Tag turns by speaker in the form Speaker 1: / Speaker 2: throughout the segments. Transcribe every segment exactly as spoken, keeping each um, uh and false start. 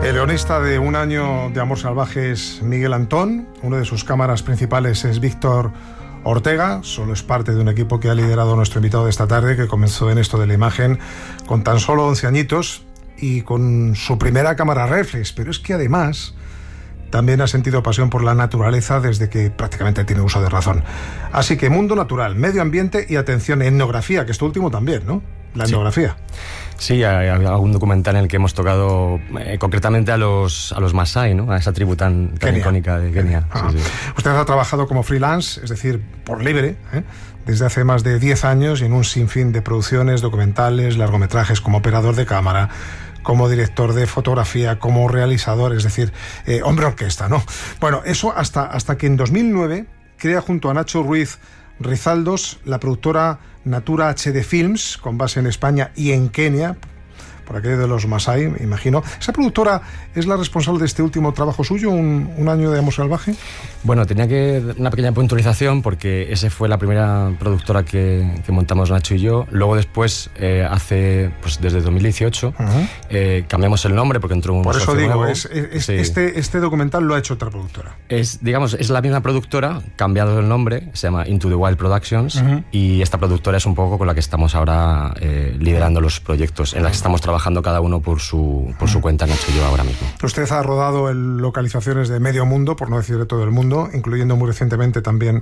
Speaker 1: El guionista de Un año de amor salvaje es Miguel Antón. Uno de sus cámaras principales es Víctor Ortega. Solo es parte de un equipo que ha liderado nuestro invitado de esta tarde, que comenzó en esto de la imagen con tan solo once añitos y con su primera cámara reflex. Pero es que además también ha sentido pasión por la naturaleza desde que prácticamente tiene uso de razón. Así que mundo natural, medio ambiente y atención, etnografía, que esto último también, ¿no? La etnografía.
Speaker 2: Sí, hay algún documental en el que hemos tocado eh, concretamente a los, a los Masái, ¿no? A esa tribu tan, tan icónica de Kenia. Sí, sí.
Speaker 1: Usted ha trabajado como freelance, es decir, por libre, ¿eh? desde hace más de diez años y en un sinfín de producciones, documentales, largometrajes, como operador de cámara, como director de fotografía, como realizador, es decir, eh, hombre orquesta, ¿no? Bueno, eso hasta, hasta que en dos mil nueve crea junto a Nacho Ruiz Rizaldos la productora Natura H D Films, con base en España y en Kenia, por aquello de los Masái, me imagino. ¿Esa productora es la responsable de este último trabajo suyo, un, un año de amor salvaje?
Speaker 2: Bueno, tenía que una pequeña puntualización porque esa fue la primera productora que, que montamos Nacho y yo. Luego después, eh, hace, pues desde dos mil dieciocho, uh-huh. eh, cambiamos el nombre porque entró un
Speaker 1: Por eso
Speaker 2: socio
Speaker 1: digo,
Speaker 2: nuevo.
Speaker 1: Es, es,
Speaker 2: Sí.
Speaker 1: este, este documental lo ha hecho otra productora.
Speaker 2: Es, digamos, es la misma productora, cambiado el nombre, se llama Into the Wild Productions, uh-huh. y esta productora es un poco con la que estamos ahora eh, liderando los proyectos, en la que estamos trabajando cada uno por su, por su cuenta, Nacho y yo ahora mismo.
Speaker 1: Usted ha rodado en localizaciones de medio mundo, por no decir de todo el mundo, incluyendo muy recientemente también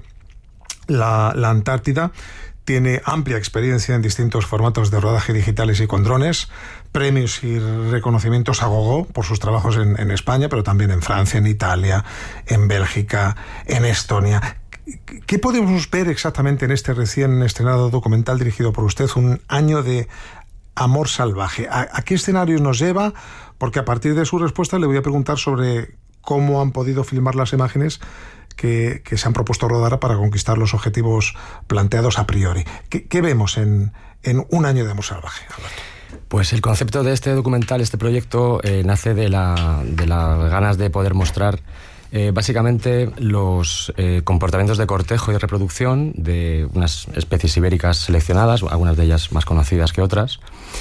Speaker 1: la, la Antártida. Tiene amplia experiencia en distintos formatos de rodaje digitales y con drones, premios y reconocimientos a gogo por sus trabajos en, en España, pero también en Francia, en Italia, en Bélgica, en Estonia. ¿Qué podemos ver exactamente en este recién estrenado documental dirigido por usted, Un año de amor salvaje? ¿A, a qué escenarios nos lleva? Porque a partir de su respuesta le voy a preguntar sobre cómo han podido filmar las imágenes que, que se han propuesto rodar para conquistar los objetivos planteados a priori. ¿Qué, qué vemos en, en Un año de amor salvaje, Alberto?
Speaker 2: Pues el concepto de este documental, este proyecto, eh, nace de, la, de las ganas de poder mostrar Eh, básicamente los eh, comportamientos de cortejo y reproducción de unas especies ibéricas seleccionadas, algunas de ellas más conocidas que otras,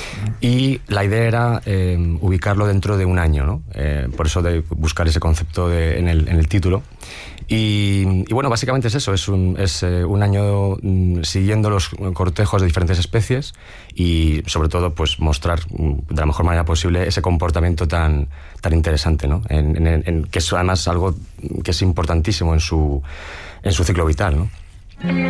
Speaker 2: y la idea era eh, ubicarlo dentro de un año, ¿no? Eh, por eso de buscar ese concepto de, en, el, en el título. Y, y bueno, básicamente es eso, es un, es, eh, un año mm, siguiendo los cortejos de diferentes especies y sobre todo pues mostrar de la mejor manera posible ese comportamiento tan, tan interesante, ¿no? En, en, en, que es además algo que es importantísimo en su, en su ciclo vital, ¿no?